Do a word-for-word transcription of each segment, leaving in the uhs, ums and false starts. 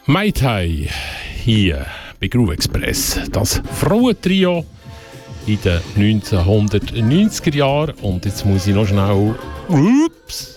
Mai Tai hier bei Groove Express. Das Frauentrio in den neunzehnhundertneunziger Jahren. Und jetzt muss ich noch schnell... Ups!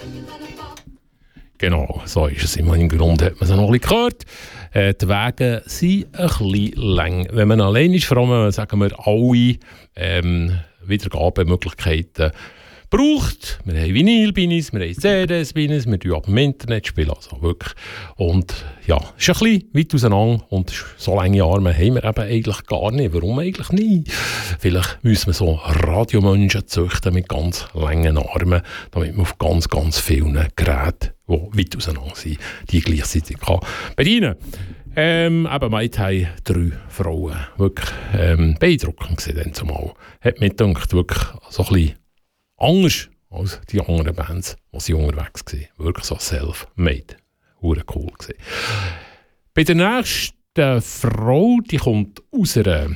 Genau, so ist es. Im Hintergrund hat man es noch ein bisschen gehört. Äh, die Wege sind ein bisschen lang. Wenn man allein ist, vor allem, sagen wir, alle ähm, Wiedergabemöglichkeiten braucht. Wir haben Vinyl-Binis, wir haben C Ds-Binis, wir spielen ab dem Internet spielen, also wirklich. Und ja, es ist ein bisschen weit auseinander und so lange Arme haben wir eben eigentlich gar nicht. Warum eigentlich nicht? Vielleicht müssen wir so Radiomenschen züchten mit ganz langen Armen, damit man auf ganz, ganz vielen Geräten, die weit auseinander sind, die gleichzeitig kann bedienen. Ähm, eben, Mai Tai, drei Frauen. Wirklich ähm, beeindruckend gewesen, dann zumal. Hat mir gedacht, wirklich so ein bisschen anders als die anderen Bands, die sie unterwegs waren. Wirklich so self-made. Hure cool gewesen. Bei der nächsten Frau, die kommt aus einer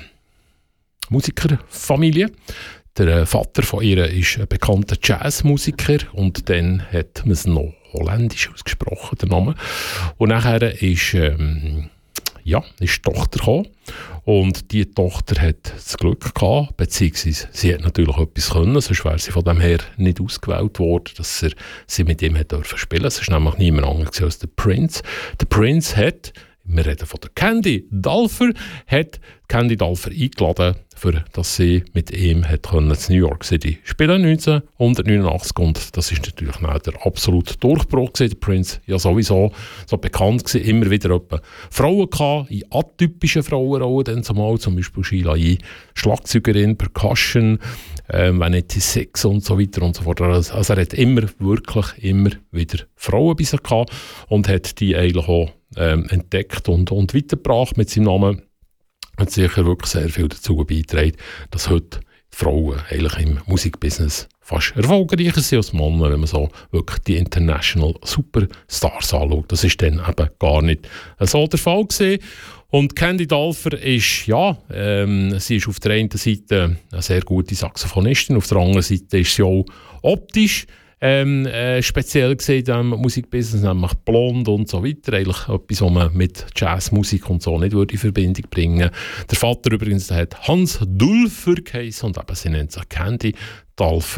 Musikerfamilie. Der Vater von ihr ist ein bekannter Jazzmusiker und dann hat man es noch holländisch ausgesprochen, der Name. Und nachher ist, ähm, ja, ist die Tochter gekommen. Und diese Tochter hat das Glück gehabt, beziehungsweise sie hat natürlich etwas können, sonst wäre sie von dem her nicht ausgewählt worden, dass er sie mit ihm hat dürfen spielen. Es war nämlich niemand anderes als der Prince. Der Prince hat, wir reden von der Candy Dulfer, hat Candy Dulfer eingeladen, für dass sie mit ihm hat können in New York City spielen neunzehnhundertneunundachtzig, und das ist natürlich auch der absolute Durchbruch gewesen. Der Prince ja sowieso so bekannt gewesen, immer wieder etwa Frauen gehabt, in atypischen Frauenrollen, dann zumal zum Beispiel Sheila E., Schlagzeugerin, Percussion, ähm, Vanity Six und so weiter und so fort. Also, also er hat immer, wirklich immer wieder Frauen bei sich gehabt und hat die eigentlich auch ähm, entdeckt und, und weitergebracht mit seinem Namen. Hat sicher wirklich sehr viel dazu beigetragen, dass heute Frauen eigentlich im Musikbusiness fast erfolgreicher sind als Männer, wenn man so wirklich die International Superstars anschaut. Das ist dann eben gar nicht so der Fall gewesen. Und Candy Dulfer ist, ja, ähm, sie ist auf der einen Seite eine sehr gute Saxophonistin, auf der anderen Seite ist sie auch optisch Ähm, äh, speziell gesehen in diesem Musikbusiness, nämlich blond und so weiter. Eigentlich etwas, was man mit Jazzmusik und so nicht würde in Verbindung bringen. Der Vater übrigens, der hat Hans Dulfer geheißen und eben, sie nennt sich Candy Dulfer.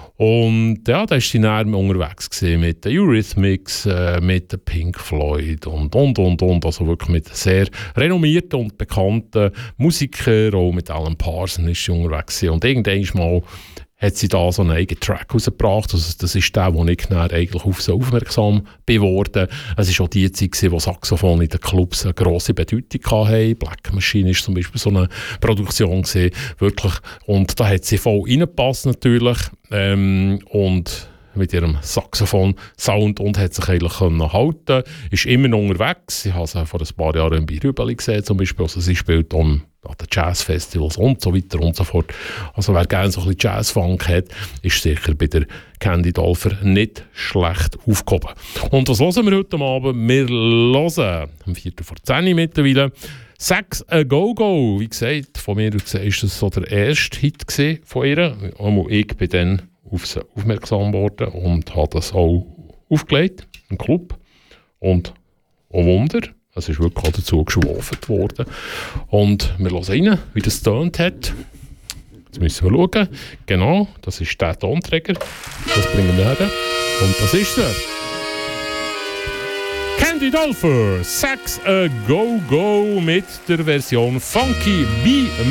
Und ja, da war sie näher unterwegs gewesen mit den Eurythmics, äh, mit den Pink Floyd und, und, und, und. Also wirklich mit sehr renommierten und bekannten Musikern, auch mit Alan Parsons ist sie unterwegs gewesen. Und irgendwann mal hat sie da so einen eigenen Track rausgebracht. Also das ist der, wo ich eigentlich auf sie aufmerksam geworden. Es war auch die Zeit, wo Saxophon in den Clubs eine grosse Bedeutung hatte. Black Machine ist zum Beispiel so eine Produktion gewesen, wirklich. Und da hat sie voll reingepasst natürlich. Ähm, und mit ihrem Saxophon-Sound und hat sich eigentlich können halten. Ist immer noch unterwegs. Ich habe sie vor ein paar Jahren bei Rübeli gesehen zum Beispiel. Also sie spielt um an den Jazzfestivals und so weiter und so fort. Also wer gerne so ein bisschen Jazzfunk hat, ist sicher bei der Candy Dulfer nicht schlecht aufgehoben. Und was hören wir heute Abend? Wir hören am Viertel vor zehn mittlerweile Sex a Go-Go. Wie gesagt, von mir aus ist das so der erste Hit von ihr. Und ich bin dann auf sie aufmerksam geworden und habe das auch aufgelegt im Club. Und oh Wunder, es ist wirklich auch dazu geschwafelt worden. Und wir hören rein, wie das getönt hat. Jetzt müssen wir schauen. Genau, das ist der Tonträger. Das bringen wir her. Und das ist er. Candy Dulfer, Sex a Go-Go mit der Version Funky Be